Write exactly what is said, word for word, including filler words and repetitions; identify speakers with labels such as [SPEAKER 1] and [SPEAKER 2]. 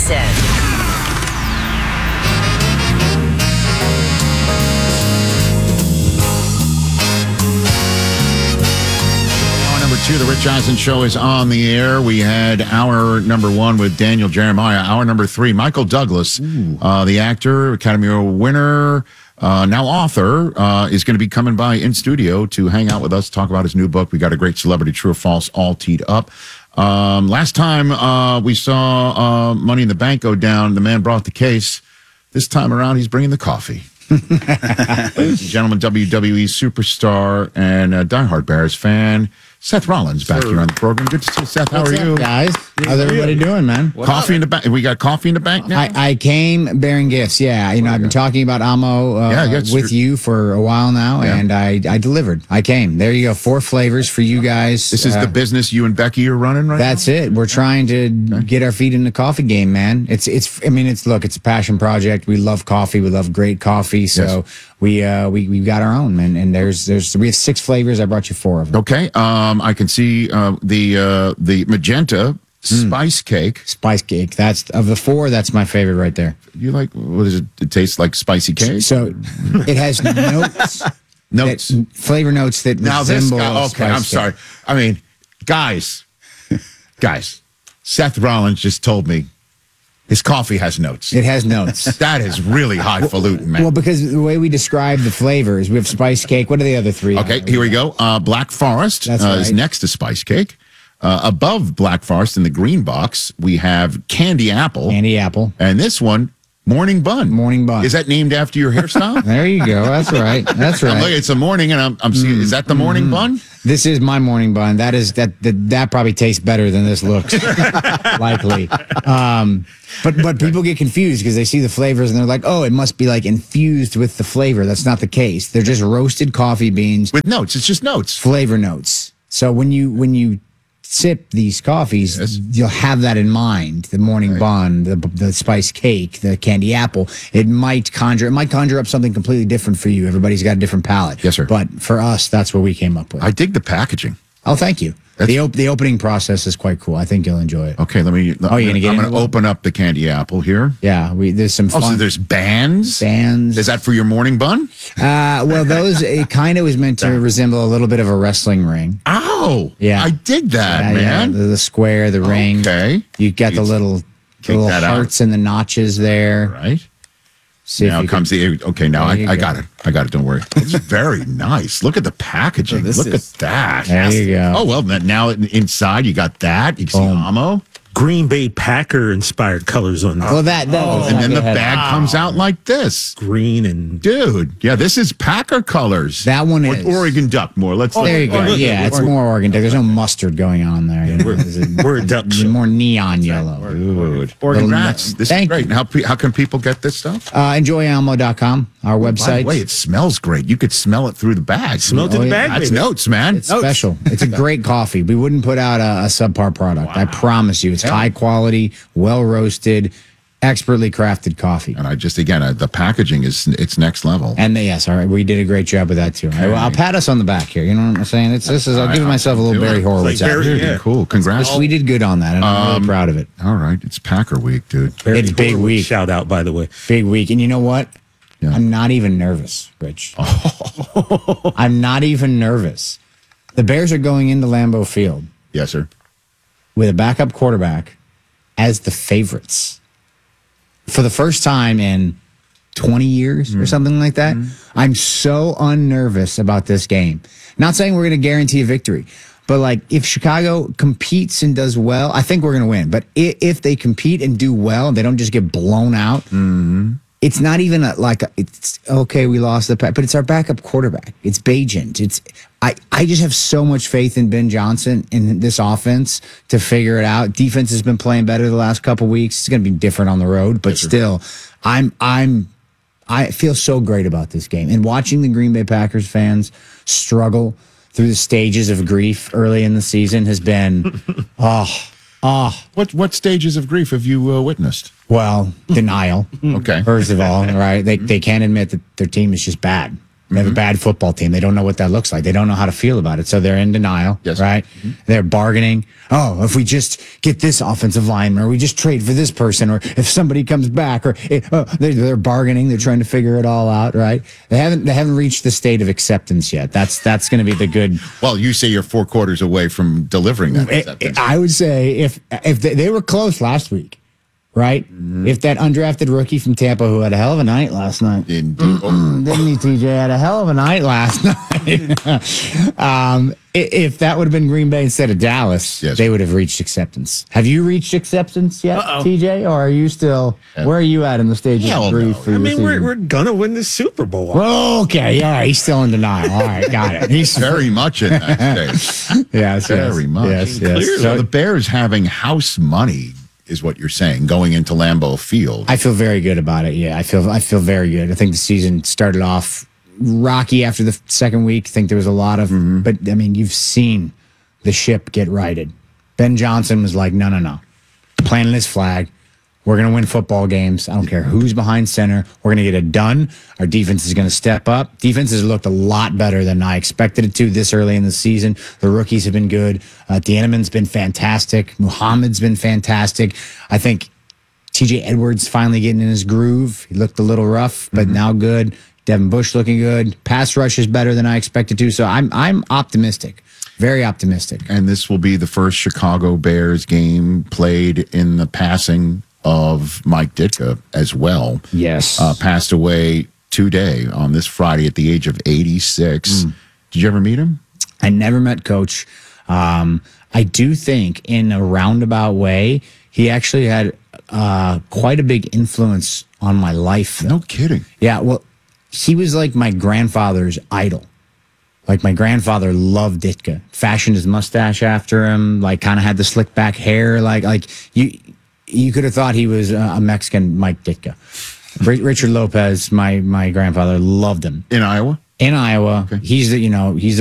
[SPEAKER 1] Jason.
[SPEAKER 2] Two, the Rich Eisen Show is on the air. We had hour number one with Daniel Jeremiah. Hour number three, Michael Douglas, uh, the actor, Academy Award winner, uh, now author, uh, is going to be coming by in studio to hang out with us, talk about his new book. We got a great celebrity, true or false, all teed up. Um, last time uh, we saw uh, Money in the Bank go down, the man brought the case. This time around, he's bringing the coffee. Ladies and gentlemen, W W E superstar and uh, diehard Bears fan, Seth Rollins, back
[SPEAKER 3] Sir.
[SPEAKER 2] here on the program. Good to see you, Seth. How
[SPEAKER 4] What's
[SPEAKER 2] are
[SPEAKER 4] up,
[SPEAKER 2] you?
[SPEAKER 4] guys? How's everybody doing, man?
[SPEAKER 2] Coffee in the bank. We got coffee in the bank now?
[SPEAKER 4] I, I came bearing gifts. Yeah, you know, I've been talking about Amo uh,
[SPEAKER 2] Yeah, yes,
[SPEAKER 4] with
[SPEAKER 2] you're-
[SPEAKER 4] you for a while now,
[SPEAKER 2] Yeah.
[SPEAKER 4] and I, I delivered. I came. There you go. Four flavors for you guys.
[SPEAKER 2] This is
[SPEAKER 4] Uh,
[SPEAKER 2] the business you and Becky are running right
[SPEAKER 4] That's it. We're trying to get our feet in the coffee game, man. It's it's. I mean, it's look. It's a passion project. We love coffee. We love great coffee. So
[SPEAKER 2] Yes.
[SPEAKER 4] we uh we we got our own, man. And there's there's we have six flavors. I brought you four of them.
[SPEAKER 2] now? Okay. Um, I can see uh, the uh, the magenta spice cake.
[SPEAKER 4] Spice cake. That's of the four. That's my favorite right there.
[SPEAKER 2] You like, what is it? It tastes like spicy cake?
[SPEAKER 4] So it has notes.
[SPEAKER 2] Notes.
[SPEAKER 4] That, flavor notes that
[SPEAKER 2] Now this
[SPEAKER 4] resemble.
[SPEAKER 2] guy,
[SPEAKER 4] a
[SPEAKER 2] okay,
[SPEAKER 4] spice
[SPEAKER 2] I'm
[SPEAKER 4] cake.
[SPEAKER 2] sorry. I mean, guys, guys, Seth Rollins just told me his coffee has notes.
[SPEAKER 4] It has notes.
[SPEAKER 2] That is really highfalutin, man.
[SPEAKER 4] Well, because the way we describe the flavors, we have spice cake. What are the other three?
[SPEAKER 2] Okay, here we go. Uh, Black Forest
[SPEAKER 4] That's
[SPEAKER 2] uh, is
[SPEAKER 4] right.
[SPEAKER 2] next to Spice Cake. Uh, above Black Forest in the green box, we have Candy Apple.
[SPEAKER 4] Candy apple.
[SPEAKER 2] And this one, Morning Bun.
[SPEAKER 4] Morning Bun.
[SPEAKER 2] Is that named after your hairstyle?
[SPEAKER 4] There you go. That's right. That's
[SPEAKER 2] I'm looking,
[SPEAKER 4] right.
[SPEAKER 2] it's a morning, and I'm, I'm seeing, is that the morning bun?
[SPEAKER 4] This is my morning bun. That is that that, that probably tastes better than this looks. Likely. Um, but but people get confused because they see the flavors and they're like, oh, it must be like infused with the flavor. That's not the case. They're just roasted coffee beans,
[SPEAKER 2] With notes. It's just notes.
[SPEAKER 4] flavor notes. So when you when you sip these coffees,
[SPEAKER 2] Yes.
[SPEAKER 4] you'll have that in mind. The morning bun, the the spice cake, the candy apple. It might conjure it might conjure up something completely different for you. Everybody's got a different palate.
[SPEAKER 2] Yes, sir.
[SPEAKER 4] But for us, that's what we came up with.
[SPEAKER 2] I dig the packaging.
[SPEAKER 4] oh, thank you.
[SPEAKER 2] That's-
[SPEAKER 4] The op- the opening process is quite cool. I think you'll enjoy it.
[SPEAKER 2] Okay, let me.
[SPEAKER 4] Oh, you're gonna get
[SPEAKER 2] I'm
[SPEAKER 4] into
[SPEAKER 2] going to
[SPEAKER 4] it?
[SPEAKER 2] open up the Candy Apple here.
[SPEAKER 4] Yeah, we there's some
[SPEAKER 2] Oh,
[SPEAKER 4] fun
[SPEAKER 2] so there's bands?
[SPEAKER 4] bands.
[SPEAKER 2] Is that for your morning bun?
[SPEAKER 4] Uh, well, those it kind of was meant to resemble a little bit of a wrestling ring.
[SPEAKER 2] Oh,
[SPEAKER 4] Yeah.
[SPEAKER 2] I dig that,
[SPEAKER 4] Yeah, yeah,
[SPEAKER 2] man.
[SPEAKER 4] the, the square, the ring.
[SPEAKER 2] Okay.
[SPEAKER 4] You got the
[SPEAKER 2] You
[SPEAKER 4] little,
[SPEAKER 2] kick
[SPEAKER 4] little
[SPEAKER 2] that out.
[SPEAKER 4] hearts and the notches there.
[SPEAKER 2] Right.
[SPEAKER 4] See if
[SPEAKER 2] Now
[SPEAKER 4] you
[SPEAKER 2] comes
[SPEAKER 4] can-
[SPEAKER 2] the okay. Now I,
[SPEAKER 4] There you
[SPEAKER 2] I
[SPEAKER 4] go.
[SPEAKER 2] got it. I got it. Don't worry. It's very nice. Look at the packaging.
[SPEAKER 3] Oh, this
[SPEAKER 2] Look
[SPEAKER 3] is-
[SPEAKER 2] at that.
[SPEAKER 4] There you go.
[SPEAKER 2] Oh well. Now inside you got that. You can see
[SPEAKER 4] Boom.
[SPEAKER 2] Amo.
[SPEAKER 5] Green Bay Packer inspired colors on that.
[SPEAKER 4] Well, that that was
[SPEAKER 2] Oh, and then the
[SPEAKER 4] ahead.
[SPEAKER 2] bag comes out like this,
[SPEAKER 5] Green and
[SPEAKER 2] dude. Yeah, this is Packer colors.
[SPEAKER 4] That one
[SPEAKER 2] Or
[SPEAKER 4] is.
[SPEAKER 2] Oregon Duck more. Let's.
[SPEAKER 4] There you go.
[SPEAKER 5] look,
[SPEAKER 4] Yeah,
[SPEAKER 5] look,
[SPEAKER 4] it's
[SPEAKER 5] look.
[SPEAKER 4] more Oregon Duck. There's no mustard going on there. You know,
[SPEAKER 5] we're,
[SPEAKER 4] there's a-
[SPEAKER 5] we're a duck show.
[SPEAKER 4] more neon yellow.
[SPEAKER 2] Dude,
[SPEAKER 4] Little
[SPEAKER 2] congrats.
[SPEAKER 4] nut-
[SPEAKER 2] This
[SPEAKER 4] Thank
[SPEAKER 2] is great.
[SPEAKER 4] you.
[SPEAKER 2] How pe- how can people get this stuff?
[SPEAKER 4] Uh, enjoy almo dot com, our
[SPEAKER 2] By
[SPEAKER 4] website.
[SPEAKER 2] the way, it smells great. You could smell it through the bag.
[SPEAKER 5] Smell it through
[SPEAKER 4] Oh,
[SPEAKER 5] the
[SPEAKER 4] yeah.
[SPEAKER 5] bag,
[SPEAKER 2] That's
[SPEAKER 5] baby.
[SPEAKER 2] notes, man.
[SPEAKER 4] It's special. It's a great coffee. We wouldn't put out a, a subpar product. I promise you. It's high quality, well roasted, expertly crafted coffee.
[SPEAKER 2] And I just again, uh, the packaging is it's next level.
[SPEAKER 4] And the, yes, all right, we did a great job with that too. I, will Pat us on the back here. You know what I'm saying? It's this is. I'll give
[SPEAKER 2] I-
[SPEAKER 4] myself a little
[SPEAKER 2] do
[SPEAKER 4] Barry
[SPEAKER 2] it.
[SPEAKER 4] Horowitz.
[SPEAKER 5] Like
[SPEAKER 4] out
[SPEAKER 5] Barry-
[SPEAKER 4] here.
[SPEAKER 5] yeah.
[SPEAKER 2] Cool. Congrats.
[SPEAKER 4] We did good on that, and I'm really proud of it.
[SPEAKER 2] All right, it's Packer week, dude.
[SPEAKER 5] Barry
[SPEAKER 4] It's big
[SPEAKER 5] Horowitz
[SPEAKER 4] week.
[SPEAKER 5] Shout out, by the way.
[SPEAKER 4] Big week, and you know what?
[SPEAKER 2] Yeah.
[SPEAKER 4] I'm not even nervous, Rich. I'm not even nervous. The Bears are going into Lambeau Field
[SPEAKER 2] Yes, sir.
[SPEAKER 4] with a backup quarterback as the favorites for the first time in twenty years or something like that. I'm so unnervous about this game. Not saying we're going to guarantee a victory, but like if Chicago competes and does well, I think we're going to win. But if, if they compete and do well and they don't just get blown out, it's not even a, like a, it's okay. We lost the pack, but it's our backup quarterback. It's Bajent. It's I. I just have so much faith in Ben Johnson in this offense to figure it out. Defense has been playing better the last couple weeks. It's going to be different on the road, but still, I'm I'm I feel so great about this game and watching the Green Bay Packers fans struggle through the stages of grief early in the season has been oh oh
[SPEAKER 2] What what stages of grief have you uh, witnessed?
[SPEAKER 4] well denial.
[SPEAKER 2] Okay.
[SPEAKER 4] First of all, right? They they can't admit that their team is just bad. They have a bad football team. They don't know what that looks like. They don't know how to feel about it. So they're in denial,
[SPEAKER 2] Yes.
[SPEAKER 4] right? They're bargaining. Oh, if we just get this offensive lineman, or we just trade for this person, or if somebody comes back, or it, oh, they're, they're bargaining. They're trying to figure it all out, right? They haven't they haven't reached the state of acceptance yet. That's that's going to be the good.
[SPEAKER 2] Well, you say you're four quarters away from delivering that
[SPEAKER 4] It-
[SPEAKER 2] acceptance.
[SPEAKER 4] I would say if if they, they were close last week, right? If that undrafted rookie from Tampa who had a hell of a night last night.
[SPEAKER 2] Indeed. Oh,
[SPEAKER 4] Didn't he, T J? Had a hell of a night last night. um, i- if that would have been Green Bay instead of Dallas,
[SPEAKER 2] Yes.
[SPEAKER 4] they would have reached acceptance. Have you reached acceptance yet,
[SPEAKER 5] Uh-oh.
[SPEAKER 4] T J? Or are you still, where are you at in the stage
[SPEAKER 2] Hell
[SPEAKER 4] of grief
[SPEAKER 2] no.
[SPEAKER 4] for
[SPEAKER 5] I
[SPEAKER 4] your
[SPEAKER 5] mean, we're,
[SPEAKER 4] season?
[SPEAKER 5] we're gonna win the Super Bowl.
[SPEAKER 4] Well, okay, all right. He's still in denial. All right, got it. He's
[SPEAKER 2] very much in that state.
[SPEAKER 4] yes,
[SPEAKER 2] very
[SPEAKER 4] yes,
[SPEAKER 2] much.
[SPEAKER 4] Yes,
[SPEAKER 5] Clearly.
[SPEAKER 4] yes.
[SPEAKER 2] So the Bears having house money is what you're saying going into Lambeau Field.
[SPEAKER 4] I feel very good about it. Yeah, I feel I feel very good. I think the season started off rocky after the second week. I think there was a lot of, but I mean, you've seen the ship get righted. Ben Johnson was like, no, no, no, planting his flag. We're going to win football games. I don't care who's behind center. We're going to get it done. Our defense is going to step up. Defense has looked a lot better than I expected it to this early in the season. The rookies have been good. Uh, Tiananmen's been fantastic. Muhammad's been fantastic. I think T J Edwards finally getting in his groove. He looked a little rough, but now good. Devin Bush looking good. Pass rush is better than I expected to. So I'm I'm optimistic. Very optimistic.
[SPEAKER 2] And this will be the first Chicago Bears game played in the passing of Mike Ditka as well.
[SPEAKER 4] Yes.
[SPEAKER 2] Uh, passed away today on this Friday at the age of eighty-six. Did you ever meet him?
[SPEAKER 4] I never met Coach. Um, I do think, in a roundabout way, he actually had uh, quite a big influence on my life.
[SPEAKER 2] No kidding.
[SPEAKER 4] Yeah, well, he was like my grandfather's idol. Like my grandfather loved Ditka, fashioned his mustache after him, like kind of had the slick back hair. Like like you you could have thought he was a Mexican Mike Ditka. Ri- Richard Lopez, my my grandfather, loved him
[SPEAKER 2] In Iowa?
[SPEAKER 4] in Iowa. He's the you know he's the